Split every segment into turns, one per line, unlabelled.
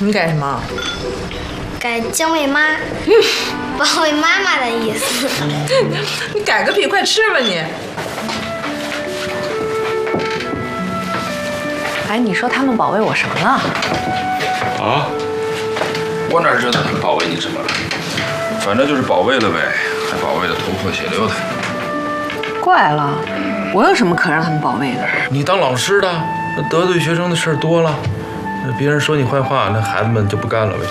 你改什么？
改姜卫妈，保卫妈妈的意思。
你改个屁，快吃吧你！
哎，你说他们保卫我什么了？
啊？我哪知道他们保卫你什么了？反正就是保卫了呗，还保卫的头破血流的。
怪了，我有什么可让他们保卫的？
你当老师的，得罪学生的事儿多了，别人说你坏话，那孩子们就不干了呗。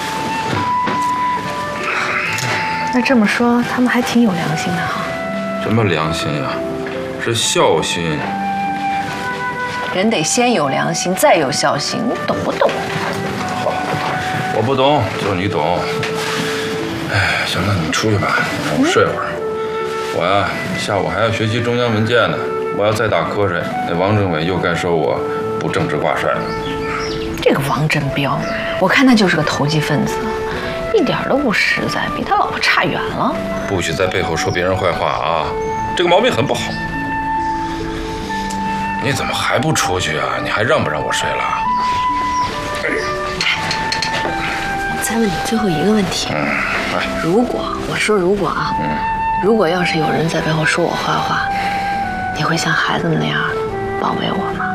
那这么说，他们还挺有良心的哈。
什么良心呀？是孝心。
人得先有良心，再有孝心，你懂不懂？
好，我不懂，就你懂。哎，行了，你出去吧，让我睡会儿。我呀，下午还要学习中央文件呢，我要再打瞌睡，那王政委又该说我不正直挂帅了。
这个王振彪，我看他就是个投机分子，一点都不实在，比他老婆差远了。
不许在背后说别人坏话啊，这个毛病很不好。你怎么还不出去啊？你还让不让我睡了？
再问你最后一个问题，
来，
如果啊，如果要是有人在背后说我坏话，你会像孩子们那样保卫我吗？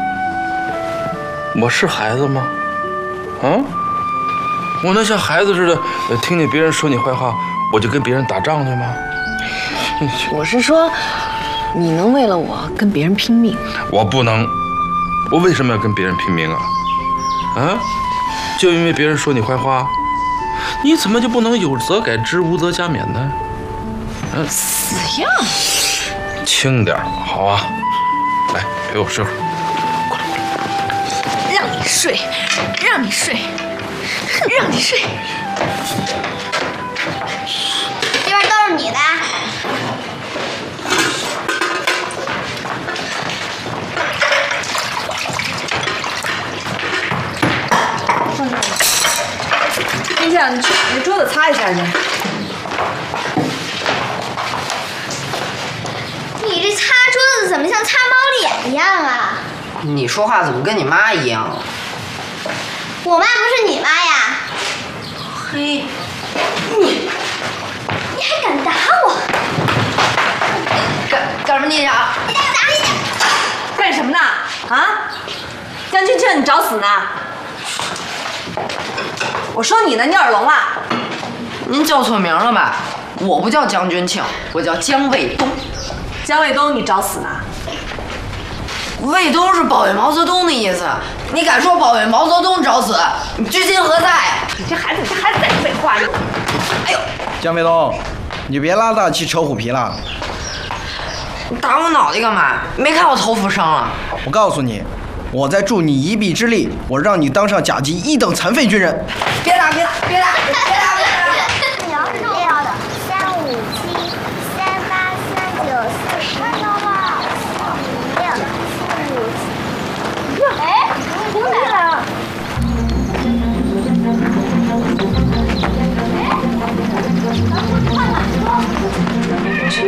我是孩子吗？啊？我能像孩子似的，听见别人说你坏话，我就跟别人打仗去吗？
我是说，你能为了我跟别人拼命？
我不能，我为什么要跟别人拼命啊？啊？就因为别人说你坏话？你怎么就不能有则改之，无则加勉呢？
死样！
轻点好啊！来，陪我睡会儿。
让你睡，让你睡，让你睡。
这边都是你的。
冰箱，你去把那桌子擦一下去。
你这擦桌子怎么像擦猫脸一样啊？
你说话怎么跟你妈一样啊？
我妈不是你妈呀？
嘿，
你还敢打我？
干什么你呀？
你打我！
干什么呢？啊？江君庆，你找死呢？我说你呢，你耳聋了？
您叫错名了吧？我不叫江君庆，我叫江卫东。
江卫东，你找死呢？
卫东是保卫毛泽东的意思，你敢说保卫毛泽东找死，你居心何在？
你这孩子在废话呢。
哎呦，
江卫东，你别拉大气扯虎皮了。
你打我脑袋干嘛？没看我头发伤了？
我告诉你，我在助你一臂之力，我让你当上甲级1等残废军人。
别打！